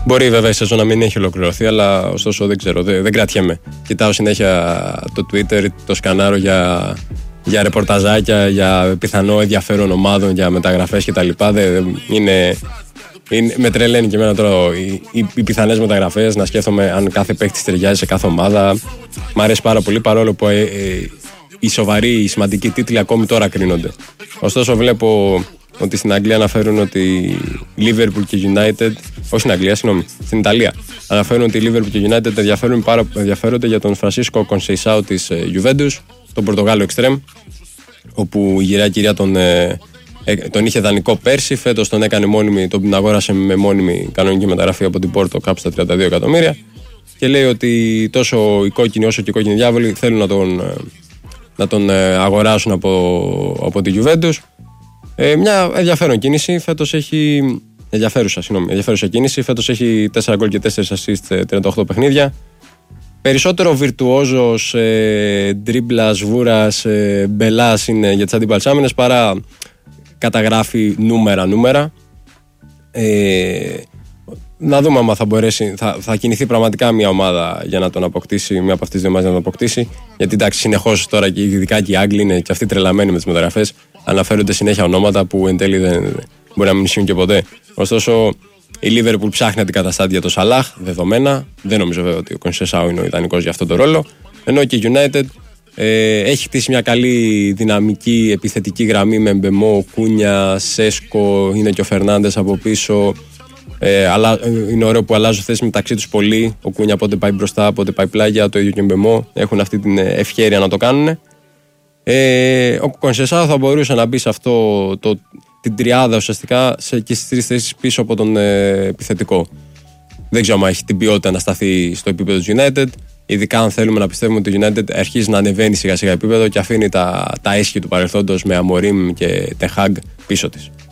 Μπορεί βέβαια η σεζόν να μην έχει ολοκληρωθεί, αλλά ωστόσο δεν ξέρω, δεν κρατιέμαι. Κοιτάω συνέχεια το Twitter, το σκανάρω για ρεπορταζάκια, για πιθανό ενδιαφέρον ομάδων, για μεταγραφές κτλ. Με τρελαίνει και εμένα τώρα οι πιθανές μεταγραφές, να σκέφτομαι αν κάθε παίκτης ταιριάζει σε κάθε ομάδα. Μ' αρέσει πάρα πολύ, παρόλο που οι σοβαροί, οι σημαντικοί τίτλοι ακόμη τώρα κρίνονται. Ωστόσο βλέπω ότι στην Αγγλία αναφέρουν ότι Liverpool και United, όχι στην Αγγλία, συγγνώμη, στην Ιταλία, αναφέρουν ότι Liverpool και United ενδιαφέρονται για τον Φρανσίσκο Κονσεϊσάου της Juventus, τον Πορτογάλο εξτρέμ, όπου η γυραιά κυρία τον είχε δανεικό πέρσι, φέτος τον έκανε μόνιμη, τον αγόρασε με μόνιμη κανονική μεταγραφή από την Πόρτο κάπου στα 32 εκατομμύρια και λέει ότι τόσο οι κόκκινοι όσο και οι κόκκινοι διάβολοι θέλουν να τον αγοράσουν από τη Juventus. Μια ενδιαφέρον κίνηση, φέτος έχει ενδιαφέρουσα κίνηση, φέτος έχει 4 γκολ και 4 assist σε 38 παιχνίδια. Περισσότερο βιρτουόζος, ντρίμπλας, βούρας, μπελάς είναι για τις αντίπαλες άμυνες παρά καταγράφει νούμερα. Να δούμε αν θα μπορέσει, θα κινηθεί πραγματικά μια ομάδα για να τον αποκτήσει, μια από αυτές τις δύο ομάδες να τον αποκτήσει. Γιατί εντάξει, συνεχώς τώρα και ειδικά και οι Άγγλοι είναι και αυτοί τρελαμένοι με τις μεταγραφές. Αναφέρονται συνέχεια ονόματα που εν τέλει δεν μπορεί να μην ισχύουν και ποτέ. Ωστόσο, η Liverpool ψάχνει αντικαταστάτη για το Σαλάχ, δεδομένα. Δεν νομίζω βέβαια ότι ο Κονσεσάου είναι ο ιδανικός για αυτόν τον ρόλο. Ενώ και η United έχει χτίσει μια καλή δυναμική επιθετική γραμμή με Μπεμό, Κούνια, Σέσκο, είναι και ο Φερνάντες από πίσω. Αλλά είναι ωραίο που αλλάζουν θέσεις μεταξύ τους πολύ. Ο Κούνια πότε πάει μπροστά, πότε πάει πλάγια, το ίδιο και ο Μπεμό. Έχουν αυτή την ευχέρεια να το κάνουν. Ο Κονσεσάου θα μπορούσε να μπει σε την τριάδα ουσιαστικά και στις τρεις θέσεις πίσω από τον επιθετικό. Δεν ξέρω αν έχει την ποιότητα να σταθεί στο επίπεδο του United. Ειδικά αν θέλουμε να πιστεύουμε ότι το United αρχίζει να ανεβαίνει σιγά σιγά επίπεδο και αφήνει τα έσχη του παρελθόντος με Αμορίμ και Τεχάγκ πίσω της.